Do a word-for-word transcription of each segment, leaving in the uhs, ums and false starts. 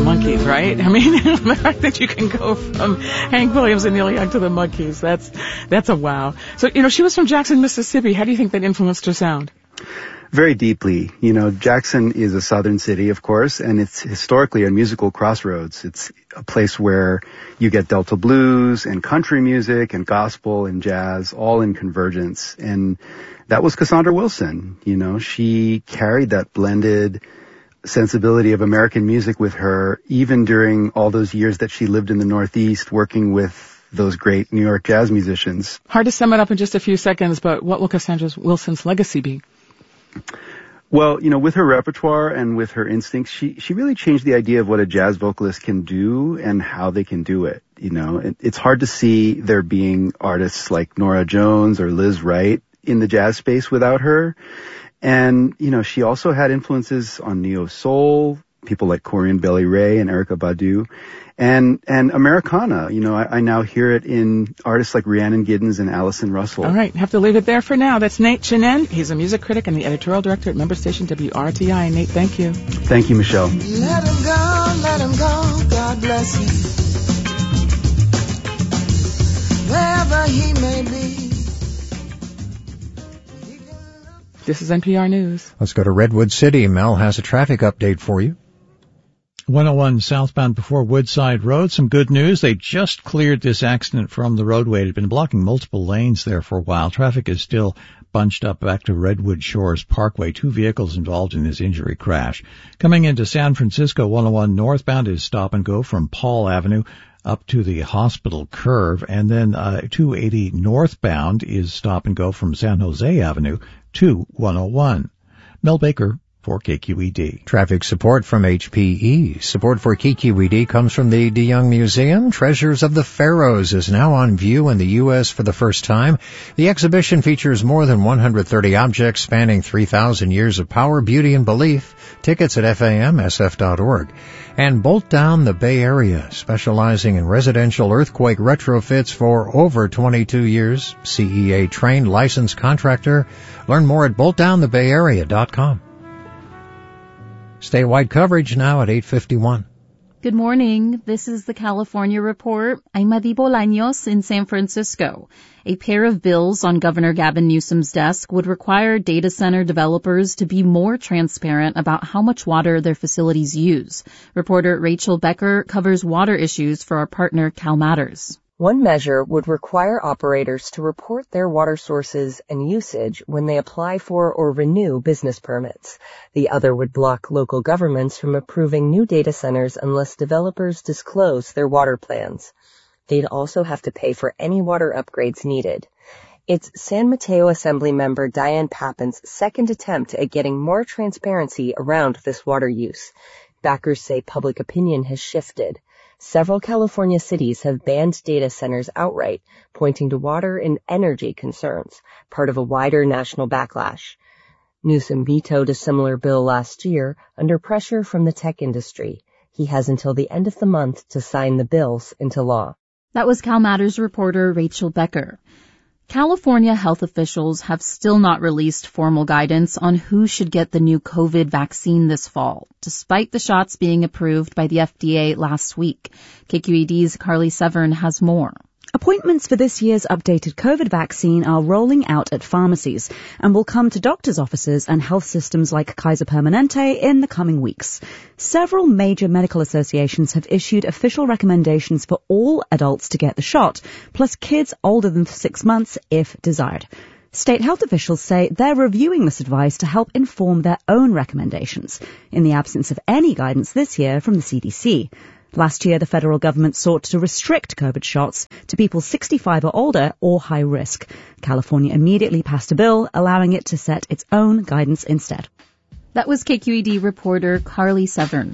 Monkees, right? I mean, the fact that you can go from Hank Williams and Neil Young to the Monkees, that's, that's a wow. So, you know, she was from Jackson, Mississippi. How do you think that influenced her sound? Very deeply. You know, Jackson is a southern city, of course, and it's historically a musical crossroads. It's a place where you get Delta blues and country music and gospel and jazz all in convergence. And that was Cassandra Wilson. You know, she carried that blended sensibility of American music with her, even during all those years that she lived in the Northeast working with those great New York jazz musicians. Hard to sum it up in just a few seconds, but what will Cassandra Wilson's legacy be? Well, you know, with her repertoire and with her instincts, she, she really changed the idea of what a jazz vocalist can do and how they can do it. You know, it, it's hard to see there being artists like Nora Jones or Liz Wright in the jazz space without her. And, you know, she also had influences on neo soul, people like Corian Bailey Rae and Erykah Badu. And, and Americana, you know, I, I now hear it in artists like Rhiannon Giddens and Allison Russell. All right, have to leave it there for now. That's Nate Chinen. He's a music critic and the editorial director at member station W R T I. Nate, thank you. Thank you, Michelle. Let him go, let him go, God bless him. Wherever he may be. This is N P R News. Let's go to Redwood City. Mel has a traffic update for you. one oh one southbound before Woodside Road. Some good news. They just cleared this accident from the roadway. It had been blocking multiple lanes there for a while. Traffic is still bunched up back to Redwood Shores Parkway. Two vehicles involved in this injury crash. Coming into San Francisco, one oh one northbound is stop and go from Paul Avenue up to the hospital curve. And then uh, two eighty northbound is stop and go from San Jose Avenue to one oh one. Mel Baker for K Q E D. Traffic support from H P E. Support for K Q E D comes from the DeYoung Museum. Treasures of the Pharaohs is now on view in the U S for the first time. The exhibition features more than one hundred thirty objects spanning three thousand years of power, beauty, and belief. Tickets at F A M S F dot org. And Bolt Down the Bay Area, specializing in residential earthquake retrofits for over twenty-two years. C E A trained licensed contractor. Learn more at bolt down the bay area dot com. Statewide coverage now at eight fifty-one. Good morning. This is the California Report. I'm Madi Bolaños in San Francisco. A pair of bills on Governor Gavin Newsom's desk would require data center developers to be more transparent about how much water their facilities use. Reporter Rachel Becker covers water issues for our partner CalMatters. One measure would require operators to report their water sources and usage when they apply for or renew business permits. The other would block local governments from approving new data centers unless developers disclose their water plans. They'd also have to pay for any water upgrades needed. It's San Mateo Assemblymember Diane Pappin's second attempt at getting more transparency around this water use. Backers say public opinion has shifted. Several California cities have banned data centers outright, pointing to water and energy concerns, part of a wider national backlash. Newsom vetoed a similar bill last year under pressure from the tech industry. He has until the end of the month to sign the bills into law. That was CalMatters reporter Rachel Becker. California health officials have still not released formal guidance on who should get the new COVID vaccine this fall, despite the shots being approved by the F D A last week. K Q E D's Carly Severn has more. Appointments for this year's updated COVID vaccine are rolling out at pharmacies and will come to doctors' offices and health systems like Kaiser Permanente in the coming weeks. Several major medical associations have issued official recommendations for all adults to get the shot, plus kids older than six months if desired. State health officials say they're reviewing this advice to help inform their own recommendations, in the absence of any guidance this year from the C D C. Last year, the federal government sought to restrict COVID shots to people sixty-five or older or high risk. California immediately passed a bill allowing it to set its own guidance instead. That was K Q E D reporter Carly Severn.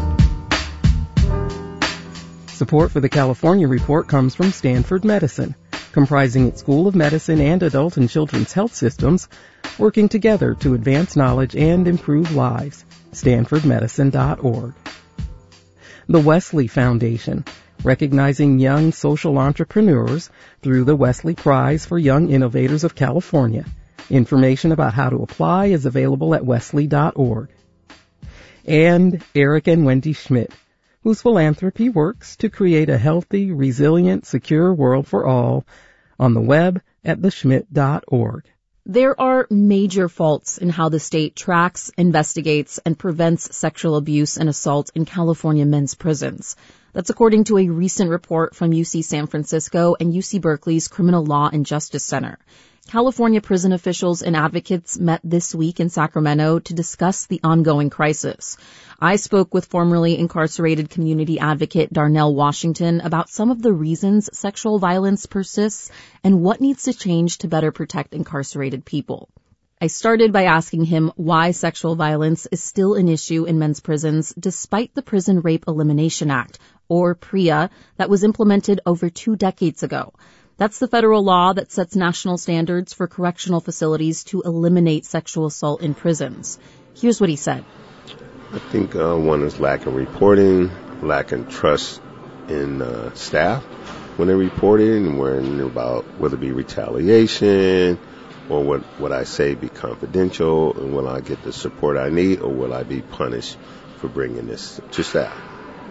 Support for the California Report comes from Stanford Medicine, comprising its School of Medicine and Adult and Children's Health Systems, working together to advance knowledge and improve lives. stanford medicine dot org. The Wesley Foundation, recognizing young social entrepreneurs through the Wesley Prize for Young Innovators of California. Information about how to apply is available at wesley dot org. And Eric and Wendy Schmidt, whose philanthropy works to create a healthy, resilient, secure world for all, on the web at the schmidt dot org. There are major faults in how the state tracks, investigates, and prevents sexual abuse and assault in California men's prisons. That's according to a recent report from U C San Francisco and U C Berkeley's Criminal Law and Justice Center. California prison officials and advocates met this week in Sacramento to discuss the ongoing crisis. I spoke with formerly incarcerated community advocate Darnell Washington about some of the reasons sexual violence persists and what needs to change to better protect incarcerated people. I started by asking him why sexual violence is still an issue in men's prisons despite the Prison Rape Elimination Act, or PREA, that was implemented over two decades ago. That's the federal law that sets national standards for correctional facilities to eliminate sexual assault in prisons. Here's what he said. I think uh, one is lack of reporting, lack of trust in uh, staff when they report it, and when about whether it be retaliation or what what I say be confidential, and will I get the support I need, or will I be punished for bringing this to staff?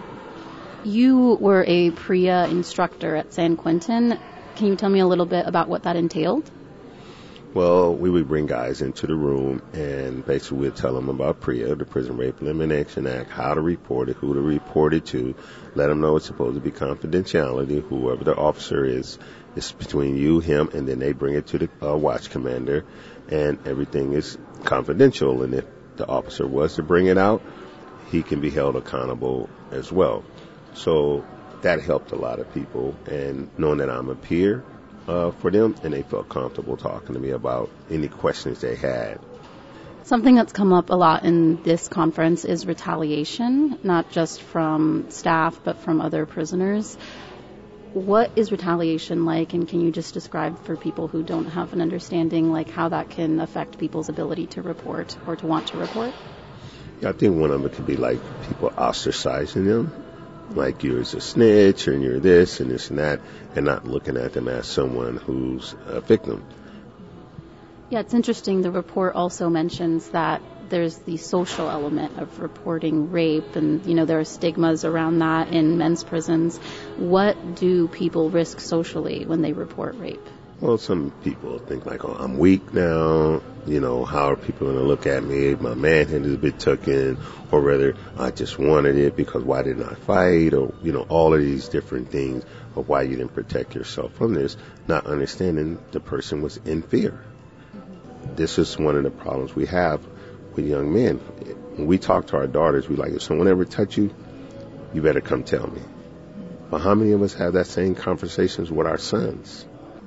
You were a PREA instructor at San Quentin. Can you tell me a little bit about what that entailed? Well, we would bring guys into the room, and basically we'd tell them about PREA, the Prison Rape Elimination Act, how to report it, who to report it to, let them know it's supposed to be confidentiality. Whoever the officer is, it's between you, him, and then they bring it to the uh, watch commander, and everything is confidential. And if the officer was to bring it out, he can be held accountable as well. So that helped a lot of people, and knowing that I'm a peer uh, for them, and they felt comfortable talking to me about any questions they had. Something that's come up a lot in this conference is retaliation, not just from staff, but from other prisoners. What is retaliation like, and can you just describe for people who don't have an understanding, like how that can affect people's ability to report or to want to report? Yeah, I think one of it could be like people ostracizing them. Like you're a snitch and you're this and this and that, and not looking at them as someone who's a victim. Yeah, it's interesting. The report also mentions that there's the social element of reporting rape, and, you know, there are stigmas around that in men's prisons. What do people risk socially when they report rape? Well, some people think like, oh, I'm weak now. You know, how are people going to look at me? My manhood is a bit taken, or rather, I just wanted it because why didn't I fight? Or, you know, all of these different things of why you didn't protect yourself from this, not understanding the person was in fear. This is one of the problems we have with young men. When we talk to our daughters, we like, if someone ever touch you, you better come tell me. But how many of us have that same conversations with our sons?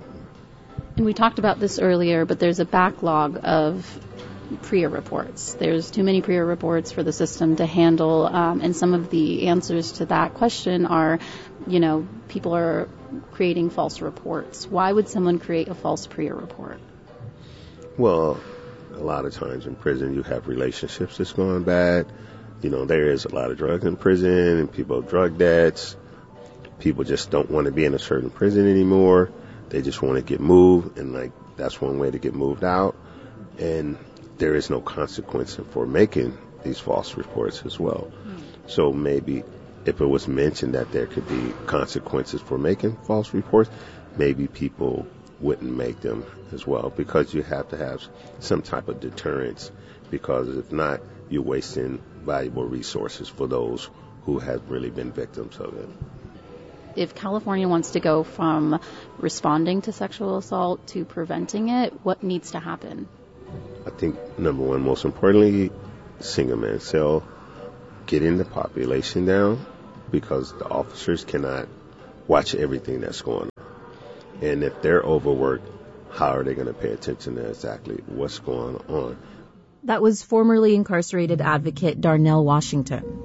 And we talked about this earlier, but there's a backlog of PREA reports. There's too many PREA reports for the system to handle, um, and some of the answers to that question are, you know, people are creating false reports. Why would someone create a false PREA report? Well, a lot of times in prison you have relationships that's going bad. You know, there is a lot of drugs in prison, and people have drug debts. People just don't want to be in a certain prison anymore. They just want to get moved, and like that's one way to get moved out. And there is no consequence for making these false reports as well. Mm. So maybe if it was mentioned that there could be consequences for making false reports, maybe people wouldn't make them as well, because you have to have some type of deterrence, because if not, you're wasting valuable resources for those who have really been victims of it. If California wants to go from responding to sexual assault to preventing it, what needs to happen? I think, number one, most importantly, single man cell, getting the population down, because the officers cannot watch everything that's going on. And if they're overworked, how are they going to pay attention to exactly what's going on? That was formerly incarcerated advocate Darnell Washington.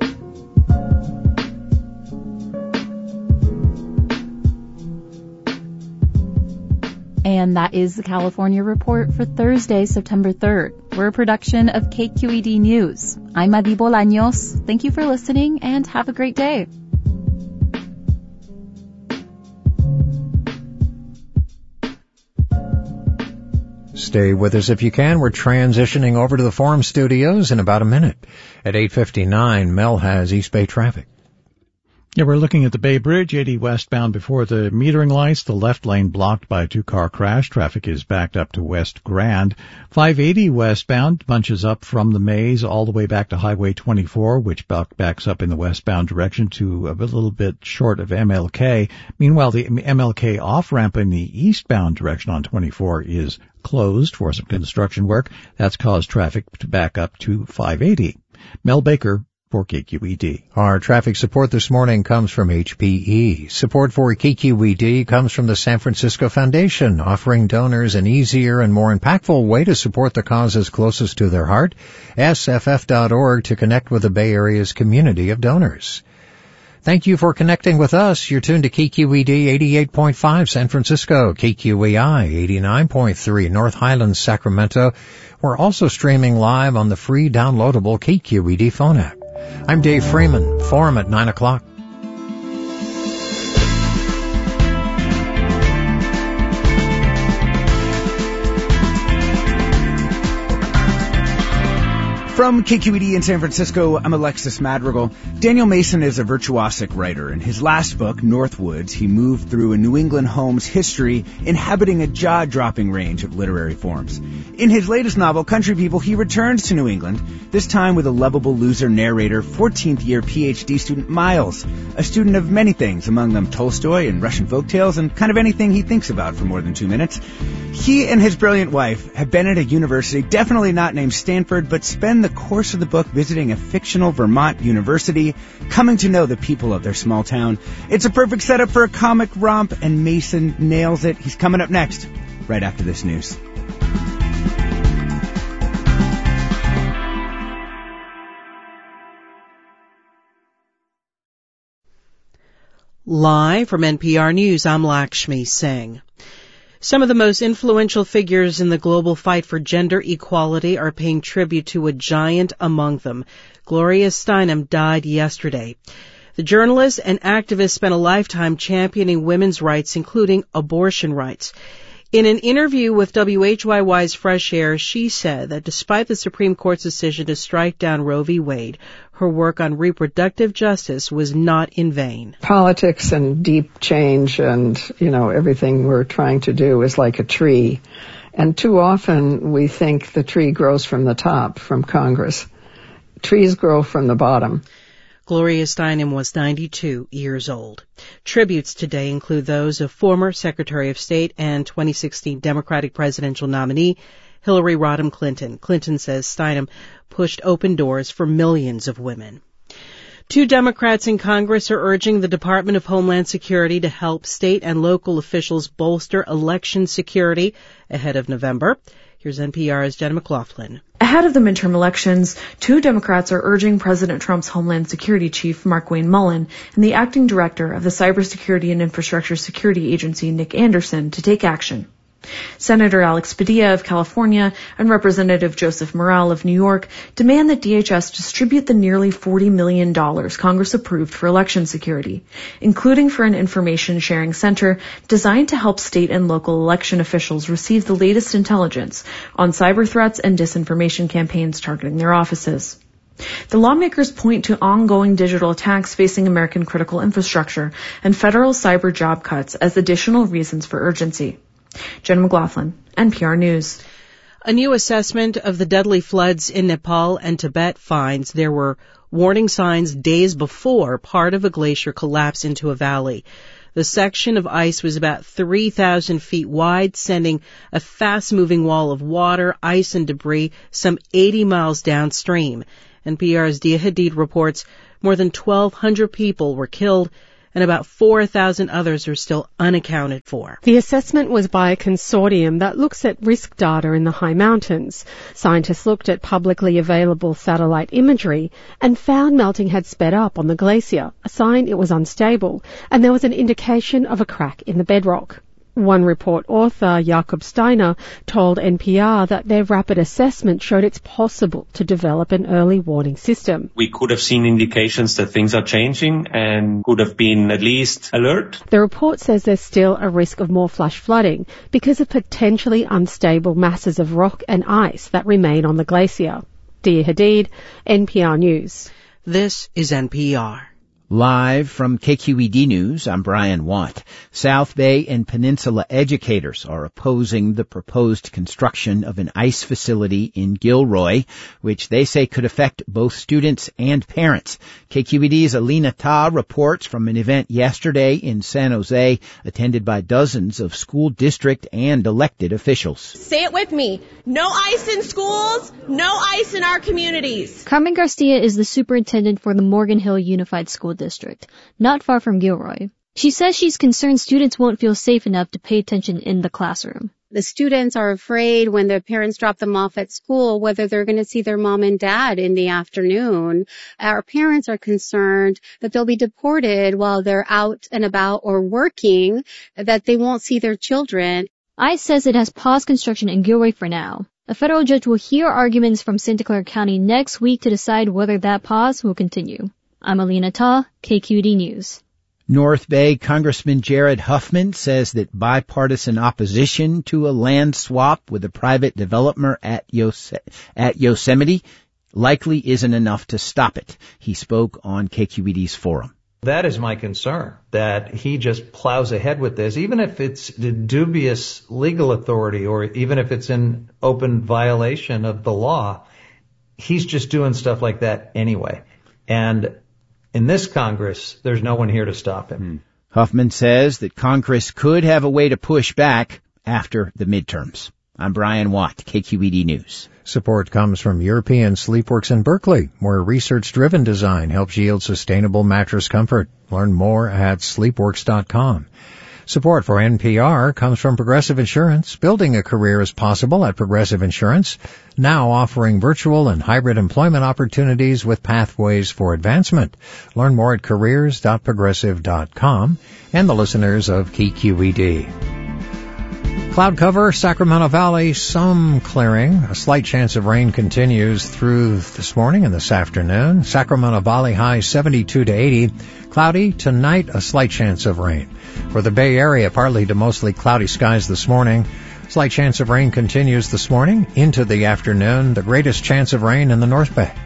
And that is the California Report for Thursday, September third. We're a production of K Q E D News. I'm Madi Bolaños. Thank you for listening, and have a great day. Stay with us if you can. We're transitioning over to the Forum Studios in about a minute. At eight fifty-nine, Mel has East Bay traffic. Yeah, we're looking at the Bay Bridge, eighty westbound before the metering lights. The left lane blocked by a two-car crash. Traffic is backed up to West Grand. five eighty westbound bunches up from the Maze all the way back to Highway twenty-four, which backs up in the westbound direction to a little bit short of M L K. Meanwhile, the M L K off-ramp in the eastbound direction on twenty-four is closed for some construction work. That's caused traffic to back up to five eighty. Mel Baker for K Q E D. Our traffic support this morning comes from H P E. Support for K Q E D comes from the San Francisco Foundation, offering donors an easier and more impactful way to support the causes closest to their heart. S F F dot org to connect with the Bay Area's community of donors. Thank you for connecting with us. You're tuned to K Q E D eighty-eight point five San Francisco, K Q E I eighty-nine point three North Highlands, Sacramento. We're also streaming live on the free downloadable K Q E D phone app. I'm Dave Freeman. Forum at nine o'clock. From K Q E D in San Francisco, I'm Alexis Madrigal. Daniel Mason is a virtuosic writer. In his last book, Northwoods, he moved through a New England home's history, inhabiting a jaw-dropping range of literary forms. In his latest novel, Country People, he returns to New England, this time with a lovable loser narrator, fourteenth-year P H D student Miles, a student of many things, among them Tolstoy and Russian folktales, and kind of anything he thinks about for more than two minutes. He and his brilliant wife have been at a university, definitely not named Stanford, but spend the course of the book visiting a fictional Vermont university, coming to know the people of their small town. It's a perfect setup for a comic romp, and Mason nails it. He's coming up next, right after this news. Live from N P R News, I'm Lakshmi Singh. Some of the most influential figures in the global fight for gender equality are paying tribute to a giant among them. Gloria Steinem died yesterday. The journalist and activist spent a lifetime championing women's rights, including abortion rights. In an interview with W H Y Y's Fresh Air, she said that despite the Supreme Court's decision to strike down Roe v. Wade, her work on reproductive justice was not in vain. Politics and deep change and, you know, everything we're trying to do is like a tree. And too often we think the tree grows from the top, from Congress. Trees grow from the bottom. Gloria Steinem was ninety-two years old. Tributes today include those of former Secretary of State and twenty sixteen Democratic presidential nominee Hillary Rodham Clinton. Clinton says Steinem pushed open doors for millions of women. Two Democrats in Congress are urging the Department of Homeland Security to help state and local officials bolster election security ahead of November. Here's N P R's Jenna McLaughlin. Ahead of the midterm elections, two Democrats are urging President Trump's Homeland Security Chief, Markwayne Mullin, and the acting director of the Cybersecurity and Infrastructure Security Agency, Nick Anderson, to take action. Senator Alex Padilla of California and Representative Joseph Morell of New York demand that D H S distribute the nearly forty million dollars Congress approved for election security, including for an information sharing center designed to help state and local election officials receive the latest intelligence on cyber threats and disinformation campaigns targeting their offices. The lawmakers point to ongoing digital attacks facing American critical infrastructure and federal cyber job cuts as additional reasons for urgency. Jen McLaughlin, N P R News. A new assessment of the deadly floods in Nepal and Tibet finds there were warning signs days before part of a glacier collapsed into a valley. The section of ice was about three thousand feet wide, sending a fast-moving wall of water, ice, and debris some eighty miles downstream. N P R's Dia Hadid reports more than twelve hundred people were killed, and about four thousand others are still unaccounted for. The assessment was by a consortium that looks at risk data in the high mountains. Scientists looked at publicly available satellite imagery and found melting had sped up on the glacier, a sign it was unstable, and there was an indication of a crack in the bedrock. One report author, Jakob Steiner, told N P R that their rapid assessment showed it's possible to develop an early warning system. We could have seen indications that things are changing and could have been at least alert. The report says there's still a risk of more flash flooding because of potentially unstable masses of rock and ice that remain on the glacier. Dia Hadid, N P R News. This is N P R. Live from K Q E D News, I'm Brian Watt. South Bay and Peninsula educators are opposing the proposed construction of an ICE facility in Gilroy, which they say could affect both students and parents. K Q E D's Alina Ta reports from an event yesterday in San Jose, attended by dozens of school district and elected officials. Say it with me. No ICE in schools, no ICE in our communities. Carmen Garcia is the superintendent for the Morgan Hill Unified School District, not far from Gilroy. She says she's concerned students won't feel safe enough to pay attention in the classroom. The students are afraid when their parents drop them off at school whether they're going to see their mom and dad in the afternoon. Our parents are concerned that they'll be deported while they're out and about or working, that they won't see their children. ICE says it has paused construction in Gilroy for now. A federal judge will hear arguments from Santa Clara County next week to decide whether that pause will continue. I'm Alina Ta, K Q E D News. North Bay Congressman Jared Huffman says that bipartisan opposition to a land swap with a private developer at, Yos- at Yosemite likely isn't enough to stop it. He spoke on K Q E D's forum. That is my concern, that he just plows ahead with this, even if it's the dubious legal authority or even if it's in open violation of the law. He's just doing stuff like that anyway. And in this Congress, there's no one here to stop him. Hmm. Huffman says that Congress could have a way to push back after the midterms. I'm Brian Watt, K Q E D News. Support comes from European Sleepworks in Berkeley, where research-driven design helps yield sustainable mattress comfort. Learn more at sleepworks dot com. Support for N P R comes from Progressive Insurance. Building a career is possible at Progressive Insurance, now offering virtual and hybrid employment opportunities with pathways for advancement. Learn more at careers dot progressive dot com and the listeners of K Q E D. Cloud cover, Sacramento Valley, some clearing. A slight chance of rain continues through this morning and this afternoon. Sacramento Valley high seventy-two to eighty. Cloudy tonight, a slight chance of rain. For the Bay Area, partly to mostly cloudy skies this morning. Slight chance of rain continues this morning into the afternoon. The greatest chance of rain in the North Bay.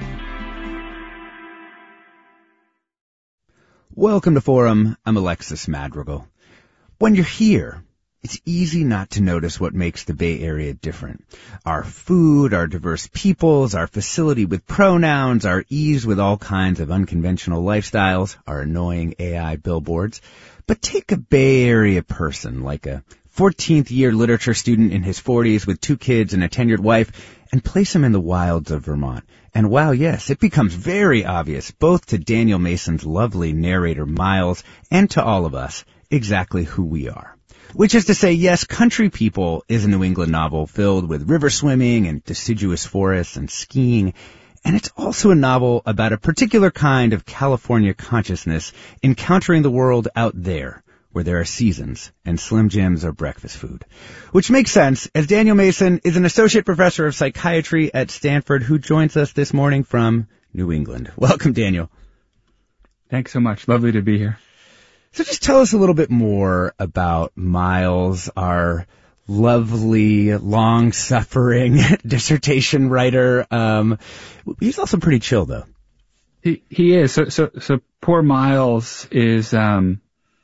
Welcome to Forum. I'm Alexis Madrigal. When you're here, it's easy not to notice what makes the Bay Area different. Our food, our diverse peoples, our facility with pronouns, our ease with all kinds of unconventional lifestyles, our annoying A I billboards. But take a Bay Area person like a fourteenth year literature student in his forties with two kids and a tenured wife and place him in the wilds of Vermont. And wow, yes, it becomes very obvious, both to Daniel Mason's lovely narrator Miles and to all of us, exactly who we are. Which is to say, yes, Country People is a New England novel filled with river swimming and deciduous forests and skiing. And it's also a novel about a particular kind of California consciousness encountering the world out there, where there are seasons and Slim Jims are breakfast food. Which makes sense, as Daniel Mason is an associate professor of psychiatry at Stanford who joins us this morning from New England. Welcome, Daniel. Thanks so much. Lovely to be here. So just tell us a little bit more about Miles, our lovely, long-suffering dissertation writer. Um, he's also pretty chill, though. He he is. So so so poor Miles is um,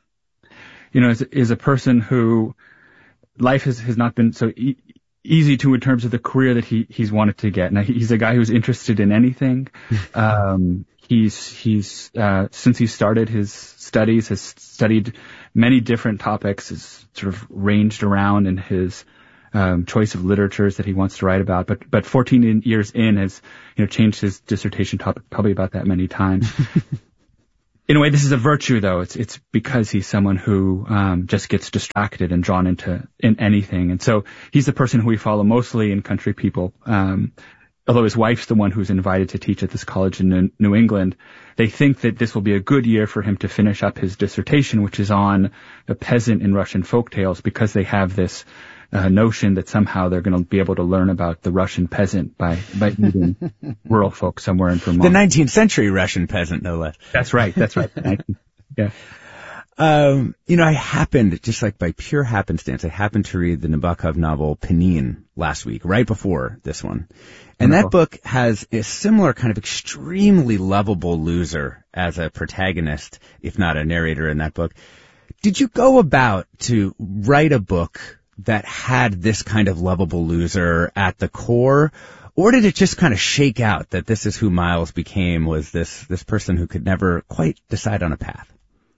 you know, is, is a person who life has has not been so e- easy to in terms of the career that he he's wanted to get. Now he's a guy who's interested in anything. um, he's he's uh, since he started his studies has studied many different topics. Has sort of ranged around in his um, choice of literatures that he wants to write about. But but fourteen years in has you know changed his dissertation topic probably about that many times. In a way, this is a virtue, though. It's it's because he's someone who um, just gets distracted and drawn into in anything. And so he's the person who we follow mostly in Country People. Um, although his wife's the one who's invited to teach at this college in New England, they think that this will be a good year for him to finish up his dissertation, which is on the peasant in Russian folktales, because they have this uh, notion that somehow they're going to be able to learn about the Russian peasant by, by meeting rural folk somewhere in Vermont. The nineteenth century Russian peasant, no less. That's right. That's right. Yeah. Um, you know, I happened, just like by pure happenstance, I happened to read the Nabokov novel Panin last week, right before this one. And that book has a similar kind of extremely lovable loser as a protagonist, if not a narrator in that book. Did you go about to write a book that had this kind of lovable loser at the core? Or did it just kind of shake out that this is who Miles became, was this, this person who could never quite decide on a path?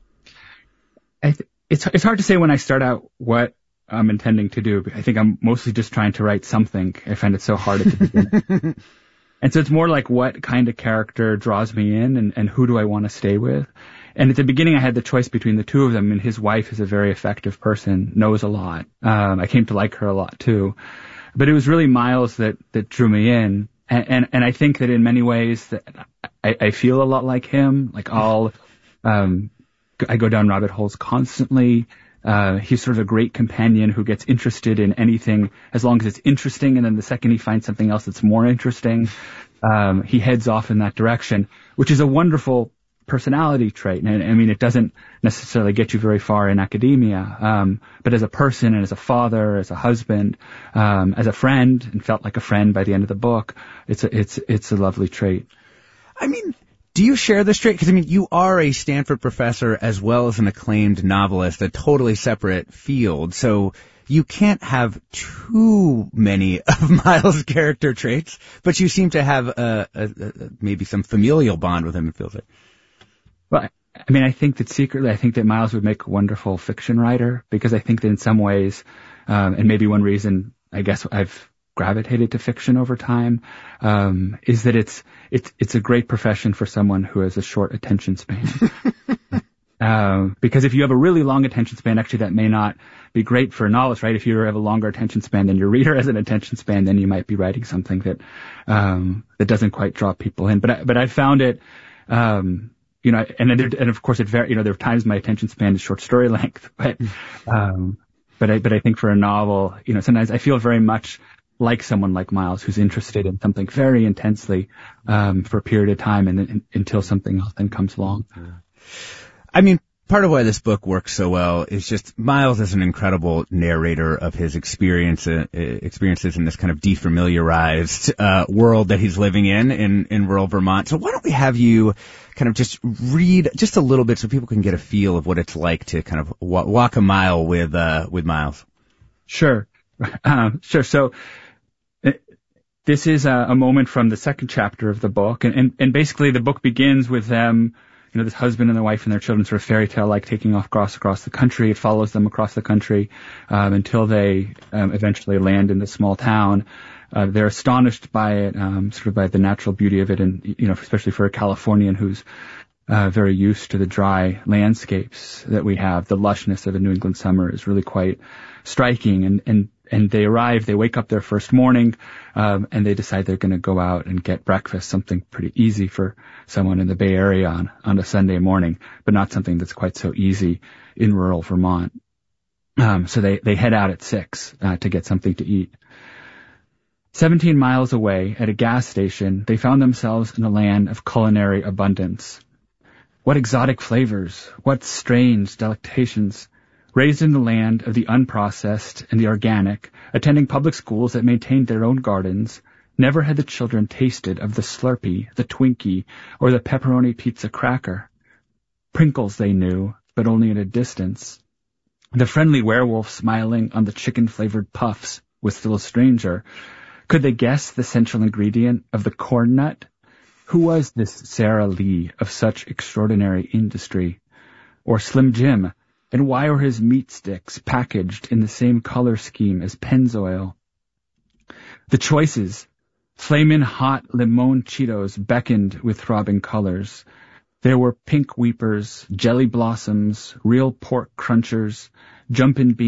I th- it's it's hard to say when I start out what I'm intending to do. I think I'm mostly just trying to write something. I find it so hard at the beginning. And so it's more like what kind of character draws me in and, and who do I want to stay with. And at the beginning I had the choice between the two of them, and his wife is a very effective person, knows a lot. Um, I came to like her a lot too. But it was really Miles that, that drew me in. And, and, and I think that in many ways that I, I feel a lot like him, like all, um, I go down rabbit holes constantly. Uh, he's sort of a great companion who gets interested in anything as long as it's interesting. And then the second he finds something else that's more interesting, um, he heads off in that direction, which is a wonderful personality trait. And I mean, it doesn't necessarily get you very far in academia. Um, but as a person and as a father, as a husband, um, as a friend, and felt like a friend by the end of the book, it's a, it's, it's a lovely trait. I mean, do you share this trait? Because, I mean, you are a Stanford professor as well as an acclaimed novelist, a totally separate field. So you can't have too many of Miles' character traits, but you seem to have a, a, a, maybe some familial bond with him, it feels like. Well, I mean, I think that secretly, I think that Miles would make a wonderful fiction writer, because I think that in some ways, um, and maybe one reason, I guess, I've gravitated to fiction over time, um, is that it's, it's, it's a great profession for someone who has a short attention span. um, because if you have a really long attention span, actually that may not be great for a novelist, right? If you have a longer attention span than your reader has an attention span, then you might be writing something that, um, that doesn't quite draw people in. But I, but I found it, um, you know, and, and of course it very, you know, there are times my attention span is short story length, but, um, but I, but I think for a novel, you know, sometimes I feel very much like someone like Miles who's interested in something very intensely, um, for a period of time, and, and until something else then comes along. I mean, part of why this book works so well is just Miles is an incredible narrator of his experience, uh, experiences in this kind of defamiliarized, uh, world that he's living in, in, in rural Vermont. So why don't we have you kind of just read just a little bit so people can get a feel of what it's like to kind of wa- walk a mile with, uh, with Miles? Sure. Um, sure. So, this is a, a moment from the second chapter of the book, and, and, and basically the book begins with them, you know, this husband and the wife and their children, sort of fairy tale like, taking off across across the country. It follows them across the country um, until they um, eventually land in this small town. Uh, they're astonished by it, um, sort of by the natural beauty of it, and you know, especially for a Californian who's uh, very used to the dry landscapes that we have. The lushness of a New England summer is really quite striking, and and And they arrive, they wake up their first morning, um, and they decide they're going to go out and get breakfast, something pretty easy for someone in the Bay Area on, on a Sunday morning, but not something that's quite so easy in rural Vermont. Um, so they, they head out at six, uh, to get something to eat. Seventeen miles away at a gas station, they found themselves in a land of culinary abundance. What exotic flavors, what strange delectations. Raised in the land of the unprocessed and the organic, attending public schools that maintained their own gardens, never had the children tasted of the Slurpee, the Twinkie, or the pepperoni pizza cracker. Prinkles they knew, but only at a distance. The friendly werewolf smiling on the chicken-flavored puffs was still a stranger. Could they guess the central ingredient of the corn nut? Who was this Sara Lee of such extraordinary industry? Or Slim Jim? And why were his meat sticks packaged in the same color scheme as Pennzoil? The choices, flamin' hot limon Cheetos beckoned with throbbing colors. There were pink weepers, jelly blossoms, real pork crunchers, jumpin' beans,